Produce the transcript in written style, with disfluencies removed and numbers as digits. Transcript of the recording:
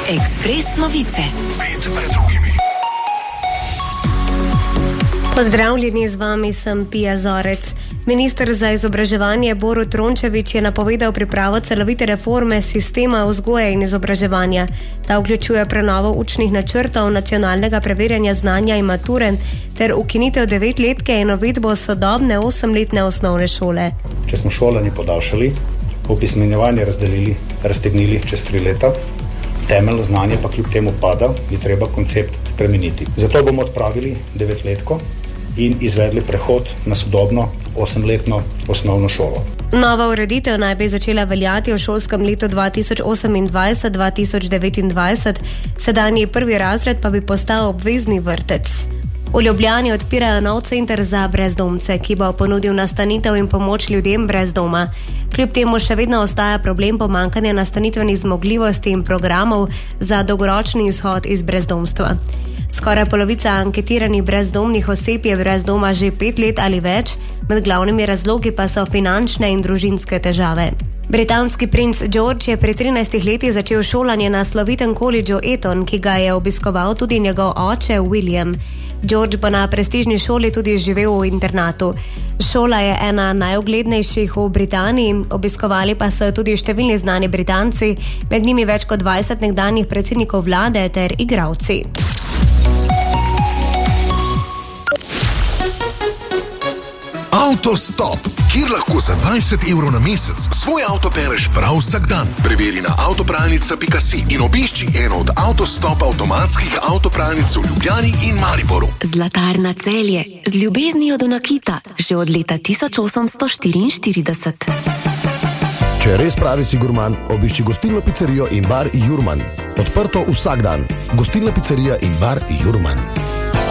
Ekspres novice. Pozdravljeni, z vami sem Pija Zorec. Minister za izobraževanje Borut Rončević je napovedal pripravo celovite reforme sistema vzgoje in izobraževanja. Ta vključuje prenovo učnih načrtov, nacionalnega preverjanja znanja in mature ter ukinitev 9-letke in uvedbo sodobne 8-letne osnovne šole. Če smo šolanje podaljšali, opismenjevanje raztegnili čez 3 leta, temeljno znanje pa kljub temu pada, je treba koncept spremeniti. Zato bomo odpravili 9-letko in izvedli prehod na sodobno 8-letno osnovno šolo. Nova ureditev naj bi začela veljati v šolskem letu 2028-2029, sedanji 1. razred pa bi postal obvezni vrtec. V Ljubljani odpirajo nov center za brezdomce, ki bo ponudil nastanitev in pomoč ljudem brez doma. Kljub temu še vedno ostaja problem pomanjkanja nastanitvenih zmogljivosti in programov za dolgoročni izhod iz brezdomstva. Skoraj polovica anketiranih brezdomnih oseb je brez doma že 5 let ali več, med glavnimi razlogi pa so finančne in družinske težave. Britanski princ George je pri 13 letih začel šolanje na slovitem koledžu Eton, ki ga je obiskoval tudi njegov oče William. George bo na prestižni šoli tudi živel v internatu. Šola je ena najuglednejših v Britaniji, obiskovali pa so tudi številni znani Britanci, med njimi več kot 20 nekdanjih predsednikov vlade ter igralci. Avtostop, kjer lahko za 20 evrov na mesec svoj avto pereš prav vsak dan. Preveri na avtopralnica.si in obišči eno od Avtostop avtomatskih avtopralnic v Ljubljani in Mariboru. Zlatarna Celje, z ljubeznijo do nakita, že od leta 1844. Če res pravi si gurman, obišči gostilno pizzerijo in bar Jurman. Odprto vsak dan. Gostilna pizzerija in bar Jurman.